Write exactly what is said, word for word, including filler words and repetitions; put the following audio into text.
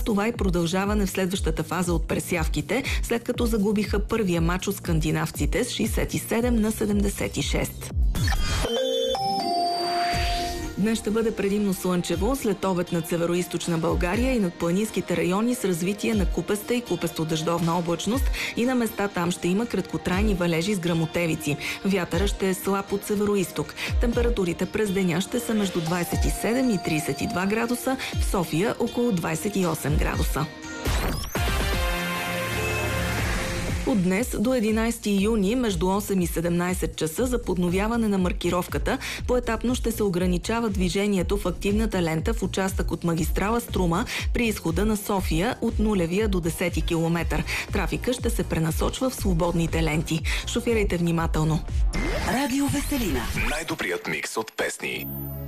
това и продължаване в следващата фаза от пресявките, след като загубиха първия мач от скандинавците с шейсет и седем на седемдесет и шест. Днес ще бъде предимно слънчево, след обед над североизточна България и над планинските райони с развитие на купеста и купесто-дъждовна облачност, и на места там ще има краткотрайни валежи с гръмотевици. Вятъра ще е слаб от североизток. Температурите през деня ще са между двадесет и седем и тридесет и два градуса, в София около двадесет и осем градуса. От днес до единадесети юни между осем и седемнадесет часа за подновяване на маркировката поетапно ще се ограничава движението в активната лента в участък от магистрала Струма при изхода на София от нулевия до десети километър. Трафика ще се пренасочва в свободните ленти. Шофирайте внимателно. Радио Веселина. Най-добрият микс от песни.